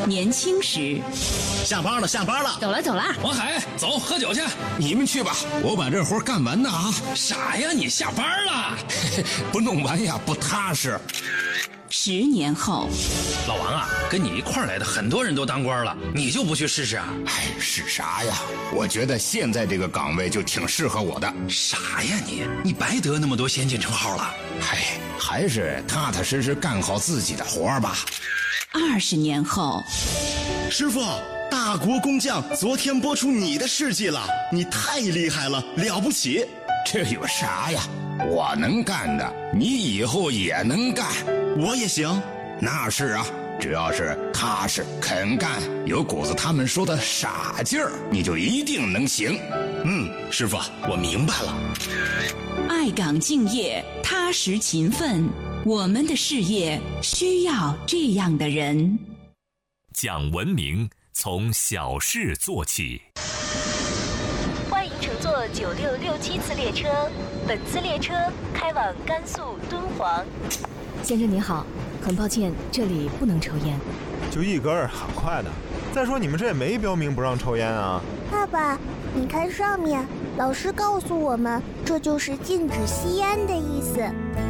年轻时。 下班了，下班了， 走了走了。 王海，走，喝酒去。 你们去吧，我把这活干完呢啊！ 傻呀，你下班了？ 不弄完呀，不踏实。 10年后， 老王啊，跟你一块儿来的很多人都当官了，你就不去试试啊？ 哎，是啥呀？我觉得现在这个岗位就挺适合我的。 傻呀你白得那么多先进称号了。 哎，还是踏踏实实干好自己的活吧。 20年后， 师傅，大国工匠昨天播出你的事迹了，你太厉害了，了不起。 这有啥呀？我能干的，你以后也能干。 我也行。 那是啊，只要是踏实肯干，有股子他们说的傻劲儿，你就一定能行。 师傅，我明白了。 爱岗敬业，踏实勤奋，我们的事业需要这样的人。 讲文明，从小事做起。 欢迎乘坐9667次列车，本次列车开往甘肃敦煌。 先生您好，很抱歉，这里不能抽烟。 就一根儿，很快的。再说你们这也没标明不让抽烟啊。 爸爸，你看上面，老师告诉我们，这就是禁止吸烟的意思。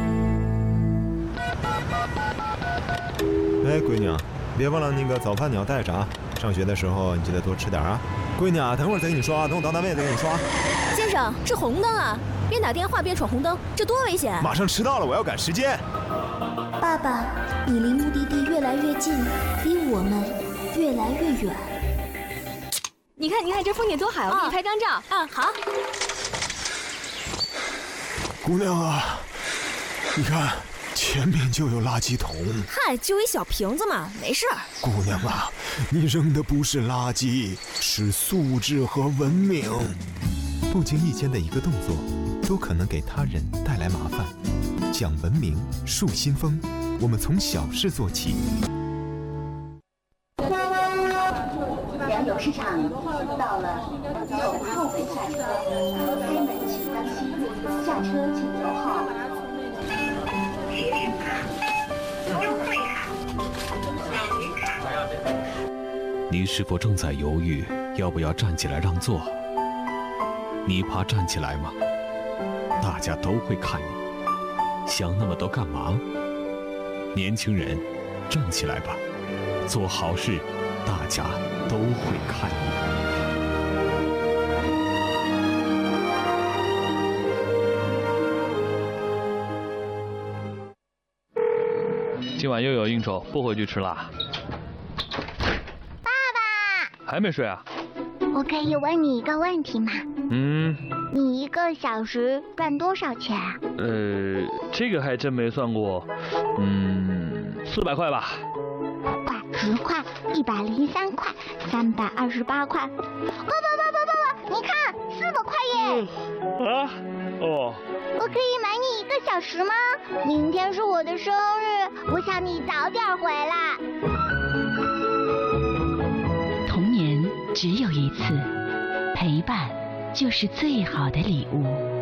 哎，闺女啊，别忘了那个早饭你要带着啊。上学的时候你记得多吃点啊。闺女啊，等会儿再给你刷，等我到单位再给你刷。 先生，是红灯啊，边打电话边闯红灯，这多危险！ 马上迟到了，我要赶时间。 爸爸，你离目的地越来越近，离我们越来越远。 你看这风景多好，我给你拍张照。好。 姑娘啊，你看前面就有垃圾桶。 嗨，就一小瓶子嘛，没事。 姑娘啊，你扔的不是垃圾，是素质和文明。不经意间的一个动作，都可能给他人带来麻烦。讲文明，树新风，我们从小事做起。 良友市场到了，有后悔下车，开门请当心，下车请留号。 你是否正在犹豫要不要站起来让座？你怕站起来吗？大家都会看你，想那么多干嘛？年轻人，站起来吧，做好事，大家都会看你。 今晚又有应酬，不回去吃啦。 爸爸， 还没睡啊？ 我可以问你一个问题吗？你1个小时赚多少钱啊？ 这个还真没算过。400块吧。 5块、10块、103块、328块。爸，你看400块耶！我可以买你1个小时吗？明天是我的生日，我想你早点回来。 童年只有一次，陪伴就是最好的礼物。